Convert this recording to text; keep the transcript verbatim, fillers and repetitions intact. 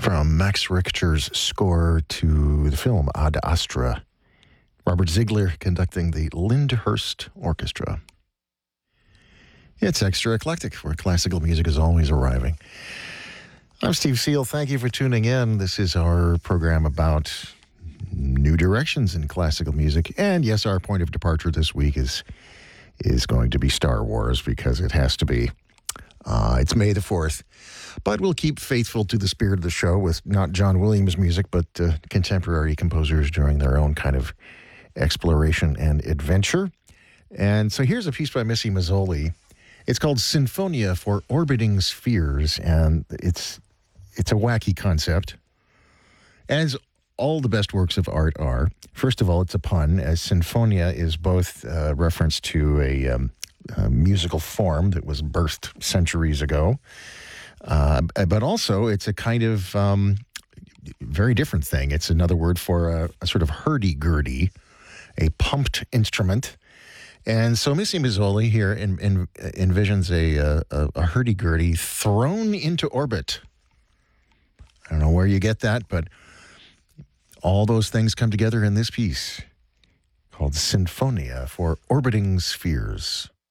From Max Richter's score to the film Ad Astra, Robert Ziegler conducting the Lyndhurst Orchestra. It's extra eclectic, where classical music is always arriving. I'm Steve Seal. Thank you for tuning in. This is our program about new directions in classical music. And yes, our point of departure this week is is going to be Star Wars, because it has to be. Uh, it's May the fourth. But we'll keep faithful to the spirit of the show with not John Williams music, but uh, contemporary composers doing their own kind of exploration and adventure. And so here's a piece by Missy Mazzoli. It's called Sinfonia for Orbiting Spheres, and it's it's a wacky concept, as all the best works of art are. First of all, it's a pun, as sinfonia is both a reference to a, um, a musical form that was birthed centuries ago, uh, but also it's a kind of um, very different thing. It's another word for a, a sort of hurdy-gurdy, a pumped instrument. And so Missy Mazzoli here in, in, envisions a, a, a hurdy-gurdy thrown into orbit. I don't know where you get that, but all those things come together in this piece called Sinfonia for Orbiting Spheres.